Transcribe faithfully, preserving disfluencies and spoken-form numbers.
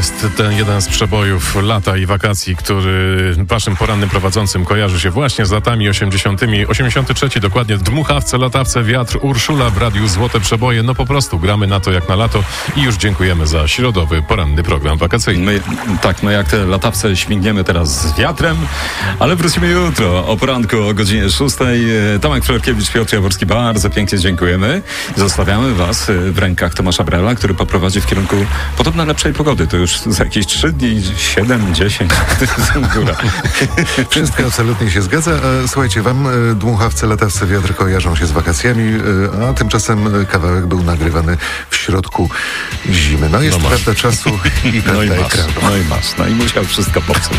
jest ten jeden z przebojów lata i wakacji, który waszym porannym prowadzącym kojarzy się właśnie z latami osiemdziesiątymi. osiemdziesiąty trzeci dokładnie. Dmuchawce, latawce, wiatr, Urszula w radiu Złote Przeboje. No po prostu gramy na to jak na lato i już dziękujemy za środowy, poranny program wakacyjny. My, tak, no jak te latawce śmigniemy teraz z wiatrem, ale wrócimy jutro o poranku o godzinie szóstej. Tomek Florkiewicz, Piotr Jaworski, bardzo pięknie dziękujemy. Zostawiamy was w rękach Tomasza Brela, który poprowadzi w kierunku podobno lepszej pogody. To już za jakieś trzy dni, siedem, dziesięć. Góra. Wszystko absolutnie się zgadza. Słuchajcie, wam dmuchawce, latawce, wiatr kojarzą się z wakacjami, a tymczasem kawałek był nagrywany w środku zimy. No jest No prawda czasu i prawda No i masz, ekranu. no i masz. No i musiał wszystko popsuć.